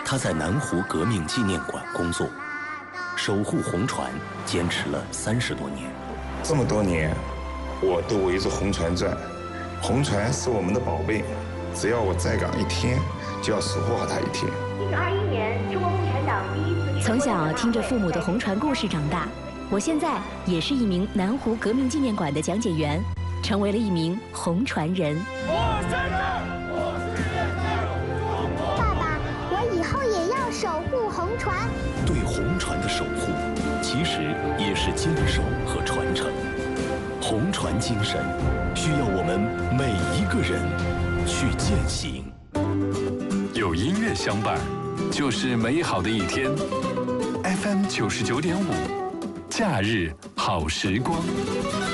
他在南湖革命纪念馆工作，守护红船坚持了30多年。 这么多年，我都围着红船转。红船是我们的宝贝，只要我在岗一天，就要守护好它一天。 1921年，中国共产党第一次从小听着父母的红船故事长大，我现在也是一名南湖革命纪念馆的讲解员，成为了一名红船人。 爸爸，我以后也要守护红船。 对红船的守护，其实也是坚守和传承。红船精神，需要我们每一个人去践行。 有音乐相伴，就是美好的一天。FM 99.5，假日好时光。